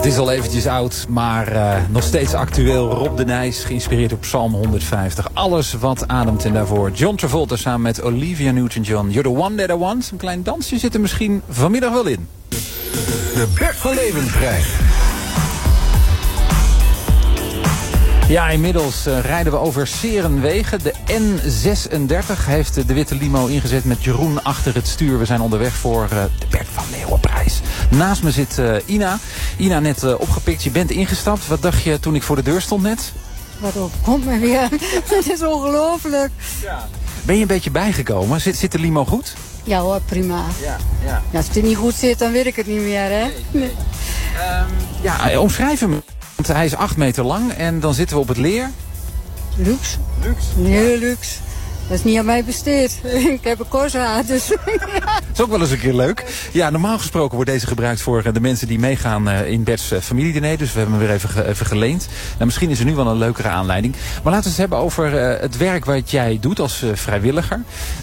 Het is al eventjes oud, maar nog steeds actueel. Rob de Nijs, geïnspireerd op Psalm 150. Alles wat ademt en daarvoor. John Travolta samen met Olivia Newton-John. You're the one that I want. Een klein dansje zit er misschien vanmiddag wel in. De Bert van Leeuwenprijs. Ja, inmiddels rijden we over Serenwegen. De N36 heeft de witte limo ingezet met Jeroen achter het stuur. We zijn onderweg voor de Bert van Leeuwenprijs. Naast me zit Ina. Ina, net opgepikt. Je bent ingestapt. Wat dacht je toen ik voor de deur stond net? Wat komt me weer? Het is ongelooflijk. Ja. Ben je een beetje bijgekomen? Zit de limo goed? Ja hoor, prima. Ja. Als het niet goed zit, dan weet ik het niet meer, hè? Nee. Ja, omschrijf hem. Want hij is 8 meter lang en dan zitten we op het leer. Luxe. Heel luxe. Dat is niet aan mij besteed. Ik heb een Corsa, dus... Dat is ook wel eens een keer leuk. Ja, normaal gesproken wordt deze gebruikt voor de mensen die meegaan in Bert's familiediner. Dus we hebben hem weer even geleend. Nou, misschien is er nu wel een leukere aanleiding. Maar laten we het hebben over het werk wat jij doet als vrijwilliger.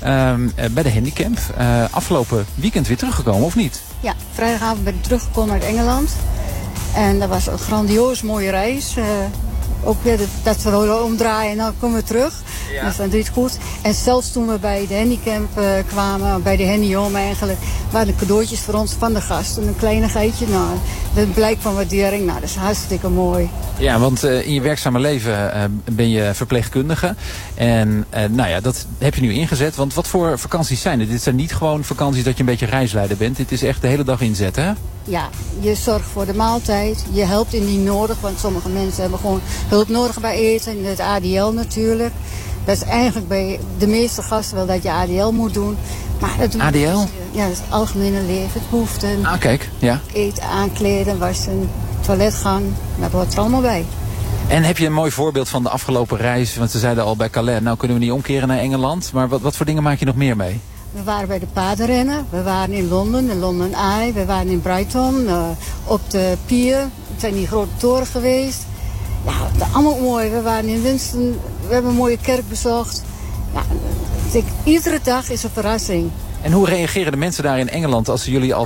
Bij de Handicamp. Afgelopen weekend weer teruggekomen, of niet? Ja, vrijdagavond ben ik teruggekomen uit Engeland. En dat was een grandioos mooie reis. Ook weer dat we omdraaien en dan komen we terug. Ja. Dus dan doe je het goed. En zelfs toen we bij de Handicamp kwamen, bij de Handyhome eigenlijk, waren er cadeautjes voor ons van de gasten. Een kleinigheidje. Nou, dat is een blijk van waardering. Nou, dat is hartstikke mooi. Ja, want in je werkzame leven ben je verpleegkundige. En nou ja, dat heb je nu ingezet. Want wat voor vakanties zijn het? Dit zijn niet gewoon vakanties dat je een beetje reisleider bent. Dit is echt de hele dag inzetten, hè? Ja, je zorgt voor de maaltijd. Je helpt indien nodig, want sommige mensen hebben gewoon hulp nodig bij eten. Het ADL natuurlijk. Dat is eigenlijk bij de meeste gasten wel dat je ADL moet doen. Maar dat doen ADL? Ja, dat is het algemene levensbehoeften. Ah, kijk, ja. Eten, aankleden, wassen, toiletgang. Dat hoort er allemaal bij. En heb je een mooi voorbeeld van de afgelopen reis? Want ze zeiden al bij Calais, nou kunnen we niet omkeren naar Engeland. Maar wat voor dingen maak je nog meer mee? We waren bij de paardenrennen. We waren in Londen, in London Eye. We waren in Brighton, op de pier. We zijn in die grote toren geweest. Ja, allemaal mooi. We waren in Winston. We hebben een mooie kerk bezocht. Ja, iedere dag is een verrassing. En hoe reageren de mensen daar in Engeland als ze jullie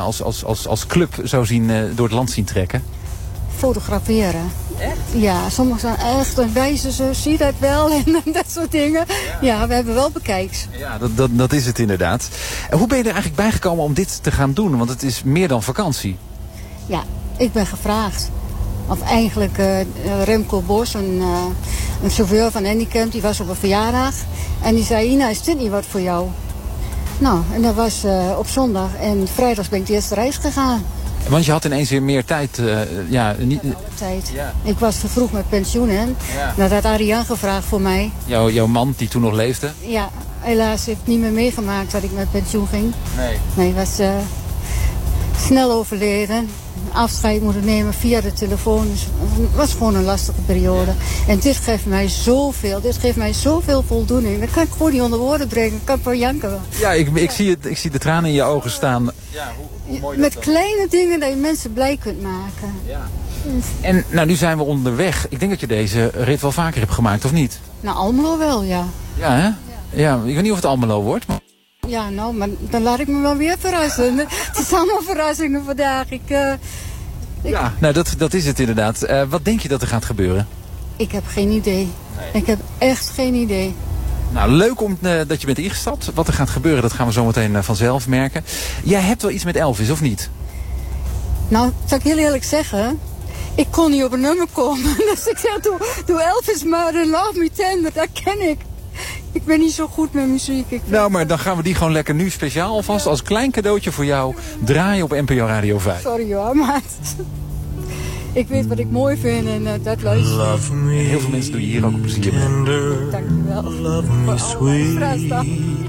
als club zo zien door het land zien trekken? Fotograferen. Echt? Ja, sommigen zijn echt een wijze zo, zie dat wel en dat soort dingen. Ja, we hebben wel bekijks. Ja, dat is het inderdaad. En hoe ben je er eigenlijk bijgekomen om dit te gaan doen? Want het is meer dan vakantie. Ja, ik ben gevraagd. Of eigenlijk Remco Bos, een chauffeur van Handicamp, die was op een verjaardag. En die zei, Ina, is dit niet wat voor jou? Nou, en dat was op zondag. En vrijdags ben ik de eerste reis gegaan. Want je had ineens weer meer tijd. Tijd. Ja. Ik was te vroeg met pensioen, hè. Ja. Dat had Ariane gevraagd voor mij. Jouw man, die toen nog leefde? Ja, helaas heeft niet meer meegemaakt dat ik met pensioen ging. Nee, was snel overleden. Afscheid moeten nemen via de telefoon. Dus het was gewoon een lastige periode. En dit geeft mij zoveel. Dit geeft mij zoveel voldoening. Dat kan ik gewoon niet onder woorden brengen. Ik kan van janken. Ja, ik zie de tranen in je ogen staan. Ja, hoe mooi met kleine dingen dat je mensen blij kunt maken. Ja. En nou, nu zijn we onderweg. Ik denk dat je deze rit wel vaker hebt gemaakt, of niet? Nou, Almelo wel, ja. Ja, hè? Ja, ik weet niet of het Almelo wordt, maar... Ja, nou, maar dan laat ik me wel weer verrassen. Het is allemaal verrassingen vandaag. Ja, nou dat is het inderdaad. Wat denk je dat er gaat gebeuren? Ik heb geen idee. Nee. Ik heb echt geen idee. Nou, leuk dat je bent ingestapt. Wat er gaat gebeuren, dat gaan we zo meteen vanzelf merken. Jij hebt wel iets met Elvis, of niet? Nou, zal ik heel eerlijk zeggen... Ik kon niet op een nummer komen. Dus ik zeg, doe Elvis maar en Love Me Tender. Dat ken ik. Ik ben niet zo goed met muziek. Nou, maar dan gaan we die gewoon lekker nu speciaal alvast als klein cadeautje voor jou draaien op NPO Radio 5. Sorry hoor, maar ik weet wat ik mooi vind en dat luister. Heel veel mensen doen je hier ook plezier mee. Dankjewel. Love me sweet.